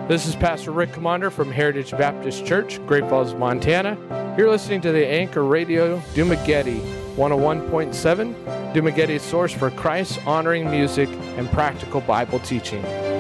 This is Pastor Rick Commander from Heritage Baptist Church, Great Falls, Montana. You're listening to the Anchor Radio Dumageddon 101.7, Dumageddi's source for Christ-honoring music and practical Bible teaching.